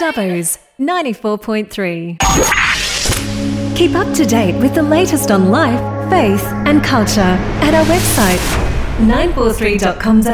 Dubbo's 94.3. Keep up to date with the latest on life, faith and culture at our website 943.com.au.